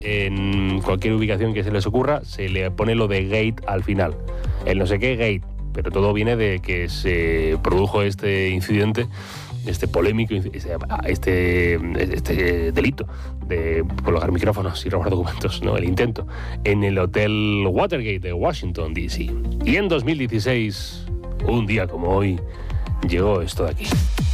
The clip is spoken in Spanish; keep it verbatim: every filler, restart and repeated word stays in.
en cualquier ubicación que se les ocurra, se le pone lo de gate al final. El no sé qué gate, pero todo viene de que se produjo este incidente, este polémico, este, este, este delito de colocar micrófonos y robar documentos, ¿no? El intento, en el Hotel Watergate de Washington, D C. Y en dos mil dieciséis, un día como hoy, llegó esto de aquí.